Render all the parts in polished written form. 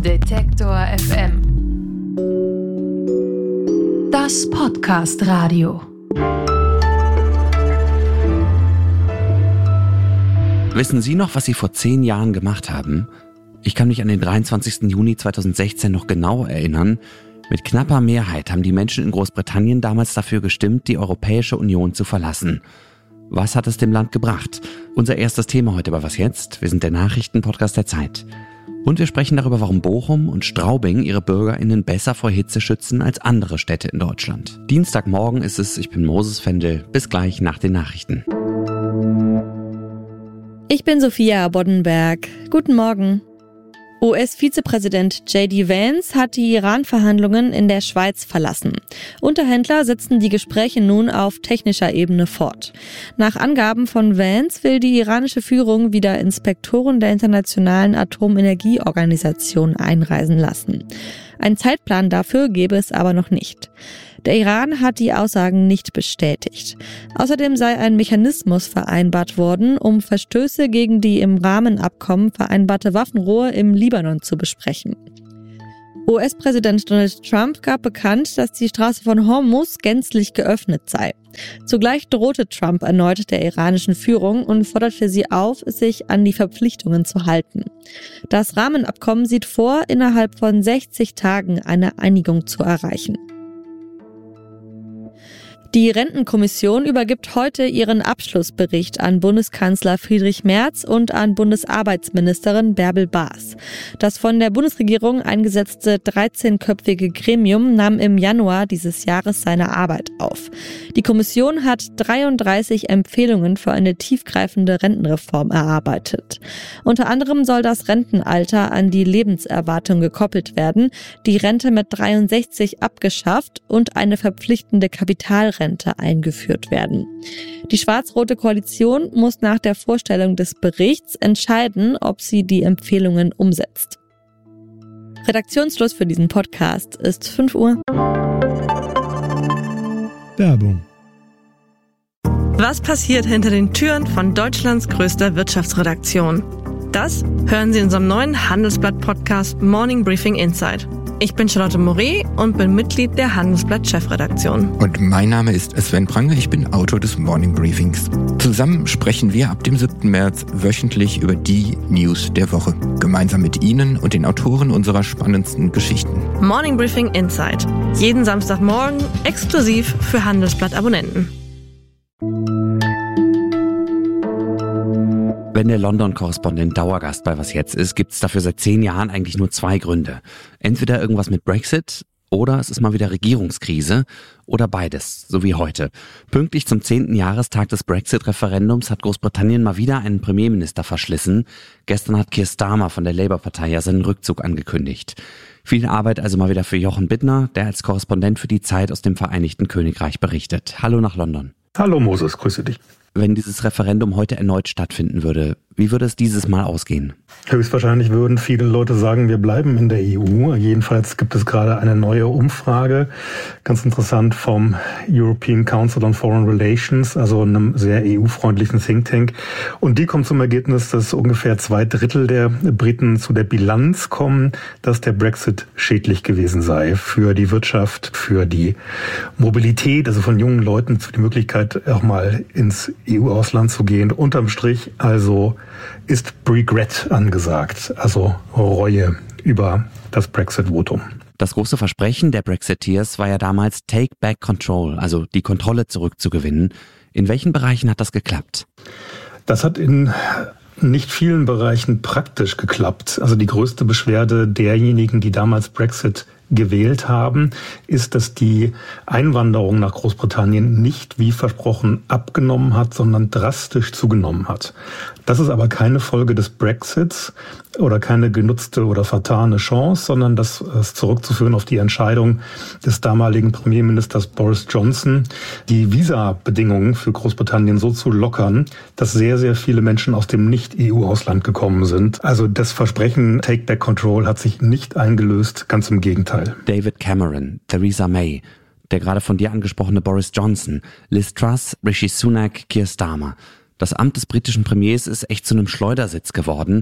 Detektor FM. Das Podcast-Radio. Wissen Sie noch, was Sie vor 10 Jahren gemacht haben? Ich kann mich an den 23. Juni 2016 noch genau erinnern. Mit knapper Mehrheit haben die Menschen in Großbritannien damals dafür gestimmt, die Europäische Union zu verlassen. Was hat es dem Land gebracht? Unser erstes Thema heute bei Was jetzt? Wir sind der Nachrichtenpodcast der Zeit. Und wir sprechen darüber, warum Bochum und Straubing ihre BürgerInnen besser vor Hitze schützen als andere Städte in Deutschland. Dienstagmorgen ist es, ich bin Moses Fendel. Bis gleich nach den Nachrichten. Ich bin Sophia Boddenberg. Guten Morgen. US-Vizepräsident J.D. Vance hat die Iran-Verhandlungen in der Schweiz verlassen. Unterhändler setzen die Gespräche nun auf technischer Ebene fort. Nach Angaben von Vance will die iranische Führung wieder Inspektoren der Internationalen Atomenergieorganisation einreisen lassen. Einen Zeitplan dafür gäbe es aber noch nicht. Der Iran hat die Aussagen nicht bestätigt. Außerdem sei ein Mechanismus vereinbart worden, um Verstöße gegen die im Rahmenabkommen vereinbarte Waffenruhe im Libanon zu besprechen. US-Präsident Donald Trump gab bekannt, dass die Straße von Hormuz gänzlich geöffnet sei. Zugleich drohte Trump erneut der iranischen Führung und forderte sie auf, sich an die Verpflichtungen zu halten. Das Rahmenabkommen sieht vor, innerhalb von 60 Tagen eine Einigung zu erreichen. Die Rentenkommission übergibt heute ihren Abschlussbericht an Bundeskanzler Friedrich Merz und an Bundesarbeitsministerin Bärbel Baas. Das von der Bundesregierung eingesetzte 13-köpfige Gremium nahm im Januar dieses Jahres seine Arbeit auf. Die Kommission hat 33 Empfehlungen für eine tiefgreifende Rentenreform erarbeitet. Unter anderem soll das Rentenalter an die Lebenserwartung gekoppelt werden, die Rente mit 63 abgeschafft und eine verpflichtende Kapitalrente eingeführt werden. Die schwarz-rote Koalition muss nach der Vorstellung des Berichts entscheiden, ob sie die Empfehlungen umsetzt. Redaktionsschluss für diesen Podcast ist 5 Uhr. Werbung. Was passiert hinter den Türen von Deutschlands größter Wirtschaftsredaktion? Das hören Sie in unserem neuen Handelsblatt-Podcast Morning Briefing Insight. Ich bin Charlotte Moret und bin Mitglied der Handelsblatt-Chefredaktion. Und mein Name ist Sven Prange, ich bin Autor des Morning Briefings. Zusammen sprechen wir ab dem 7. März wöchentlich über die News der Woche. Gemeinsam mit Ihnen und den Autoren unserer spannendsten Geschichten. Morning Briefing Insight. Jeden Samstagmorgen exklusiv für Handelsblatt-Abonnenten. Wenn der London-Korrespondent Dauergast bei Was jetzt ist, gibt es dafür seit 10 Jahren eigentlich nur 2 Gründe. Entweder irgendwas mit Brexit oder es ist mal wieder Regierungskrise oder beides, so wie heute. Pünktlich zum 10. Jahrestag des Brexit-Referendums hat Großbritannien mal wieder einen Premierminister verschlissen. Gestern hat Keir Starmer von der Labour-Partei ja seinen Rückzug angekündigt. Viel Arbeit also mal wieder für Jochen Bittner, der als Korrespondent für die Zeit aus dem Vereinigten Königreich berichtet. Hallo nach London. Hallo Moses, grüße dich. Wenn dieses Referendum heute erneut stattfinden würde, wie würde es dieses Mal ausgehen? Höchstwahrscheinlich würden viele Leute sagen, wir bleiben in der EU. Jedenfalls gibt es gerade eine neue Umfrage, ganz interessant, vom European Council on Foreign Relations, also einem sehr EU-freundlichen Think Tank. Und die kommt zum Ergebnis, dass ungefähr 2/3 der Briten zu der Bilanz kommen, dass der Brexit schädlich gewesen sei für die Wirtschaft, für die Mobilität, also von jungen Leuten, für die Möglichkeit, auch mal ins EU-Ausland zu gehen. Unterm Strich also ist Regret angesagt, also Reue über das Brexit-Votum. Das große Versprechen der Brexiteers war ja damals Take Back Control, also die Kontrolle zurückzugewinnen. In welchen Bereichen hat das geklappt? Das hat in nicht vielen Bereichen praktisch geklappt. Also die größte Beschwerde derjenigen, die damals Brexit gewählt haben, ist, dass die Einwanderung nach Großbritannien nicht wie versprochen abgenommen hat, sondern drastisch zugenommen hat. Das ist aber keine Folge des Brexits oder keine genutzte oder vertane Chance, sondern das ist zurückzuführen auf die Entscheidung des damaligen Premierministers Boris Johnson, die Visabedingungen für Großbritannien so zu lockern, dass sehr, sehr viele Menschen aus dem Nicht-EU-Ausland gekommen sind. Also das Versprechen Take Back Control hat sich nicht eingelöst, ganz im Gegenteil. David Cameron, Theresa May, der gerade von dir angesprochene Boris Johnson, Liz Truss, Rishi Sunak, Keir Starmer. Das Amt des britischen Premiers ist echt zu einem Schleudersitz geworden.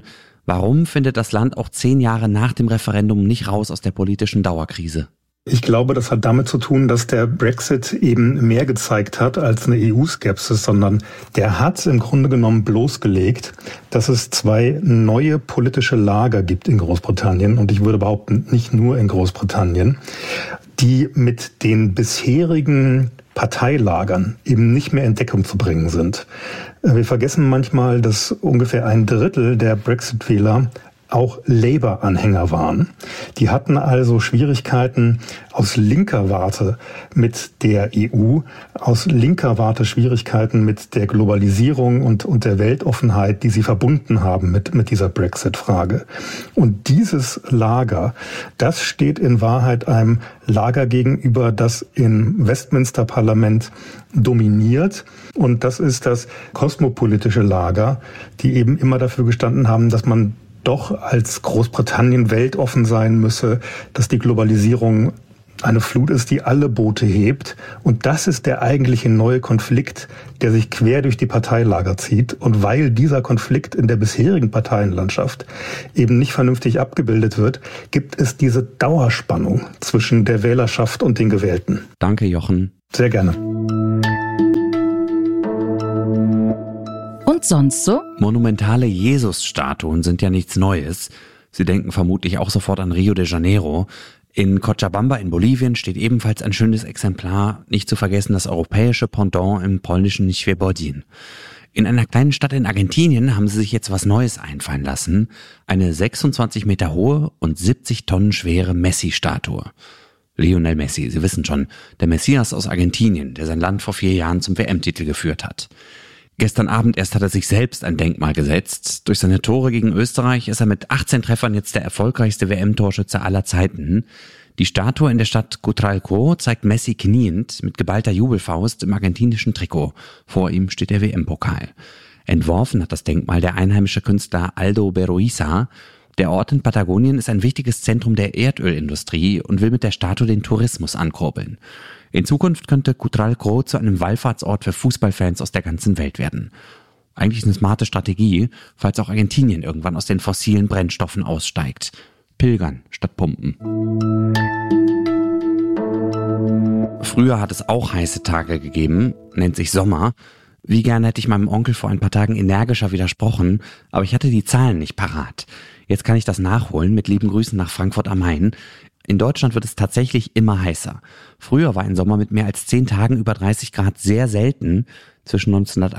Warum findet das Land auch 10 Jahre nach dem Referendum nicht raus aus der politischen Dauerkrise? Ich glaube, das hat damit zu tun, dass der Brexit eben mehr gezeigt hat als eine EU-Skepsis, sondern der hat im Grunde genommen bloßgelegt, dass es 2 neue politische Lager gibt in Großbritannien, und ich würde behaupten, nicht nur in Großbritannien, die mit den bisherigen Parteilagern eben nicht mehr in Deckung zu bringen sind. Wir vergessen manchmal, dass ungefähr 1/3 der Brexit-Wähler auch Labour-Anhänger waren. Die hatten also Schwierigkeiten aus linker Warte mit der EU, aus linker Warte Schwierigkeiten mit der Globalisierung und der Weltoffenheit, die sie verbunden haben mit dieser Brexit-Frage. Und dieses Lager, das steht in Wahrheit einem Lager gegenüber, das im Westminster-Parlament dominiert. Und das ist das kosmopolitische Lager, die eben immer dafür gestanden haben, dass man doch als Großbritannien weltoffen sein müsse, dass die Globalisierung eine Flut ist, die alle Boote hebt. Und das ist der eigentliche neue Konflikt, der sich quer durch die Parteilager zieht. Und weil dieser Konflikt in der bisherigen Parteienlandschaft eben nicht vernünftig abgebildet wird, gibt es diese Dauerspannung zwischen der Wählerschaft und den Gewählten. Danke, Jochen. Sehr gerne. Und sonst so? Monumentale Jesus-Statuen sind ja nichts Neues. Sie denken vermutlich auch sofort an Rio de Janeiro. In Cochabamba in Bolivien steht ebenfalls ein schönes Exemplar, nicht zu vergessen das europäische Pendant im polnischen Świebodzin. In einer kleinen Stadt in Argentinien haben sie sich jetzt was Neues einfallen lassen. Eine 26 Meter hohe und 70 Tonnen schwere Messi-Statue. Lionel Messi, Sie wissen schon, der Messias aus Argentinien, der sein Land vor 4 Jahren zum WM-Titel geführt hat. Gestern Abend erst hat er sich selbst ein Denkmal gesetzt. Durch seine Tore gegen Österreich ist er mit 18 Treffern jetzt der erfolgreichste WM-Torschütze aller Zeiten. Die Statue in der Stadt Cutralcó zeigt Messi kniend mit geballter Jubelfaust im argentinischen Trikot. Vor ihm steht der WM-Pokal. Entworfen hat das Denkmal der einheimische Künstler Aldo Beruiza. Der Ort in Patagonien ist ein wichtiges Zentrum der Erdölindustrie und will mit der Statue den Tourismus ankurbeln. In Zukunft könnte Cutralcó zu einem Wallfahrtsort für Fußballfans aus der ganzen Welt werden. Eigentlich eine smarte Strategie, falls auch Argentinien irgendwann aus den fossilen Brennstoffen aussteigt. Pilgern statt pumpen. Früher hat es auch heiße Tage gegeben, nennt sich Sommer. Wie gerne hätte ich meinem Onkel vor ein paar Tagen energischer widersprochen, aber ich hatte die Zahlen nicht parat. Jetzt kann ich das nachholen mit lieben Grüßen nach Frankfurt am Main. In Deutschland wird es tatsächlich immer heißer. Früher war ein Sommer mit mehr als 10 Tagen über 30 Grad sehr selten. Zwischen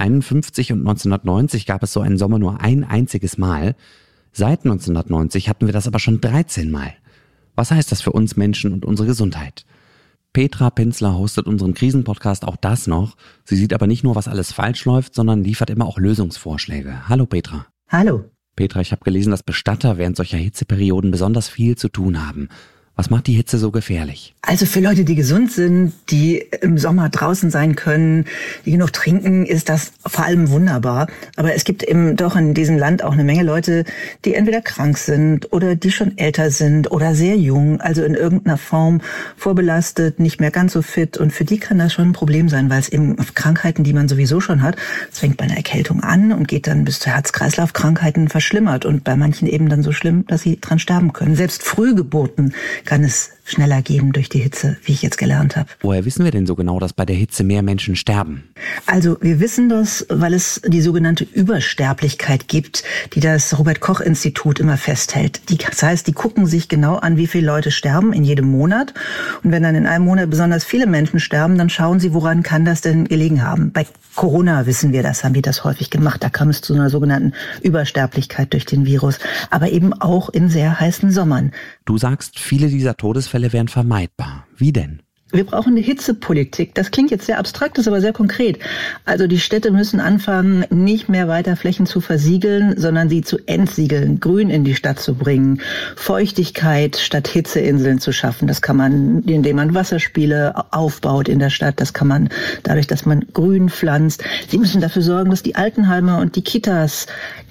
1951 und 1990 gab es so einen Sommer nur ein einziges Mal. Seit 1990 hatten wir das aber schon 13 Mal. Was heißt das für uns Menschen und unsere Gesundheit? Petra Pinzler hostet unseren Krisenpodcast Auch das noch. Sie sieht aber nicht nur, was alles falsch läuft, sondern liefert immer auch Lösungsvorschläge. Hallo Petra. Hallo. Petra, ich habe gelesen, dass Bestatter während solcher Hitzeperioden besonders viel zu tun haben. Was macht die Hitze so gefährlich? Also für Leute, die gesund sind, die im Sommer draußen sein können, die genug trinken, ist das vor allem wunderbar. Aber es gibt eben doch in diesem Land auch eine Menge Leute, die entweder krank sind oder die schon älter sind oder sehr jung, also in irgendeiner Form vorbelastet, nicht mehr ganz so fit. Und für die kann das schon ein Problem sein, weil es eben Krankheiten, die man sowieso schon hat, es fängt bei einer Erkältung an und geht dann bis zu Herz-Kreislauf-Krankheiten verschlimmert und bei manchen eben dann so schlimm, dass sie dran sterben können. Selbst Frühgeburten kann es schneller geben durch die Hitze, wie ich jetzt gelernt habe. Woher wissen wir denn so genau, dass bei der Hitze mehr Menschen sterben? Also wir wissen das, weil es die sogenannte Übersterblichkeit gibt, die das Robert-Koch-Institut immer festhält. Das heißt, die gucken sich genau an, wie viele Leute sterben in jedem Monat. Und wenn dann in einem Monat besonders viele Menschen sterben, dann schauen sie, woran kann das denn gelegen haben. Bei Corona wissen wir das, haben die das häufig gemacht. Da kam es zu einer sogenannten Übersterblichkeit durch den Virus. Aber eben auch in sehr heißen Sommern. Du sagst, viele dieser Todesfälle wären vermeidbar. Wie denn? Wir brauchen eine Hitzepolitik. Das klingt jetzt sehr abstrakt, ist aber sehr konkret. Also die Städte müssen anfangen, nicht mehr weiter Flächen zu versiegeln, sondern sie zu entsiegeln, Grün in die Stadt zu bringen, Feuchtigkeit statt Hitzeinseln zu schaffen. Das kann man, indem man Wasserspiele aufbaut in der Stadt. Das kann man dadurch, dass man Grün pflanzt. Sie müssen dafür sorgen, dass die Altenheime und die Kitas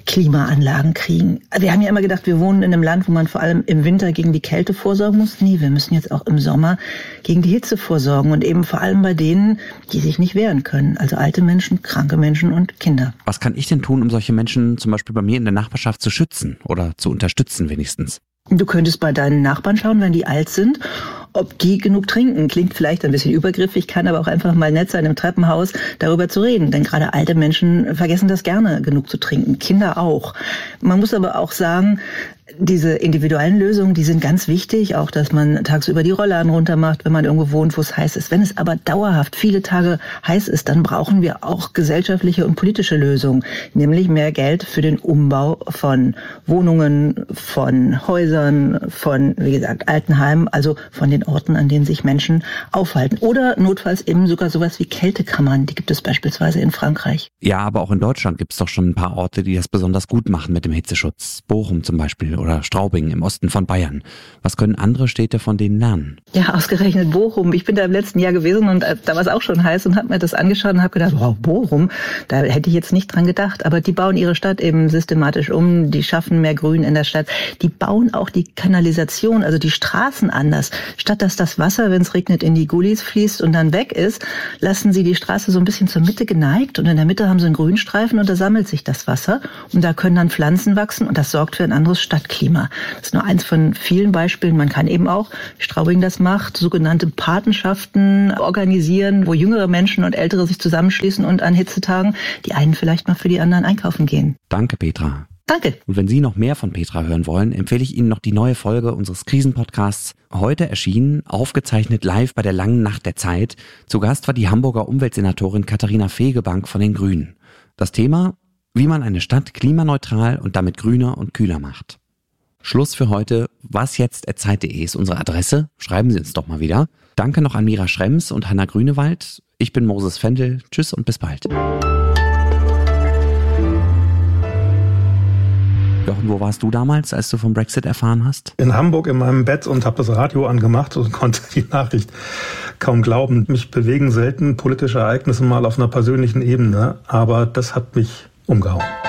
Klimaanlagen kriegen. Wir haben ja immer gedacht, wir wohnen in einem Land, wo man vor allem im Winter gegen die Kälte vorsorgen muss. Nee, wir müssen jetzt auch im Sommer gegen die Hitze vorsorgen und eben vor allem bei denen, die sich nicht wehren können. Also alte Menschen, kranke Menschen und Kinder. Was kann ich denn tun, um solche Menschen zum Beispiel bei mir in der Nachbarschaft zu schützen oder zu unterstützen wenigstens? Du könntest bei deinen Nachbarn schauen, wenn die alt sind, ob die genug trinken. Klingt vielleicht ein bisschen übergriffig, kann aber auch einfach mal nett sein, im Treppenhaus darüber zu reden. Denn gerade alte Menschen vergessen das gerne, genug zu trinken. Kinder auch. Man muss aber auch sagen, diese individuellen Lösungen, die sind ganz wichtig, auch dass man tagsüber die Rollladen runter macht, wenn man irgendwo wohnt, wo es heiß ist. Wenn es aber dauerhaft viele Tage heiß ist, dann brauchen wir auch gesellschaftliche und politische Lösungen, nämlich mehr Geld für den Umbau von Wohnungen, von Häusern, von, wie gesagt, Altenheimen, also von den Orten, an denen sich Menschen aufhalten. Oder notfalls eben sogar sowas wie Kältekammern, die gibt es beispielsweise in Frankreich. Ja, aber auch in Deutschland gibt es doch schon ein paar Orte, die das besonders gut machen mit dem Hitzeschutz. Bochum zum Beispiel oder Straubing im Osten von Bayern. Was können andere Städte von denen lernen? Ja, ausgerechnet Bochum. Ich bin da im letzten Jahr gewesen und da war es auch schon heiß und habe mir das angeschaut und habe gedacht, wow, Bochum, da hätte ich jetzt nicht dran gedacht. Aber die bauen ihre Stadt eben systematisch um, die schaffen mehr Grün in der Stadt. Die bauen auch die Kanalisation, also die Straßen anders. Statt dass das Wasser, wenn es regnet, in die Gullis fließt und dann weg ist, lassen sie die Straße so ein bisschen zur Mitte geneigt und in der Mitte haben sie einen Grünstreifen und da sammelt sich das Wasser und da können dann Pflanzen wachsen und das sorgt für ein anderes Stadtklima. Das ist nur eins von vielen Beispielen. Man kann eben auch, wie Straubing das macht, sogenannte Patenschaften organisieren, wo jüngere Menschen und Ältere sich zusammenschließen und an Hitzetagen die einen vielleicht mal für die anderen einkaufen gehen. Danke, Petra. Danke. Und wenn Sie noch mehr von Petra hören wollen, empfehle ich Ihnen noch die neue Folge unseres Krisenpodcasts. Heute erschienen, aufgezeichnet live bei der langen Nacht der Zeit. Zu Gast war die Hamburger Umweltsenatorin Katharina Fegebank von den Grünen. Das Thema: wie man eine Stadt klimaneutral und damit grüner und kühler macht. Schluss für heute. wasjetzt@zeit.de ist unsere Adresse. Schreiben Sie uns doch mal wieder. Danke noch an Mira Schrems und Hanna Grünewald. Ich bin Moses Fendel. Tschüss und bis bald. Jochen, wo warst du damals, als du vom Brexit erfahren hast? In Hamburg in meinem Bett und habe das Radio angemacht und konnte die Nachricht kaum glauben. Mich bewegen selten politische Ereignisse mal auf einer persönlichen Ebene, aber das hat mich umgehauen.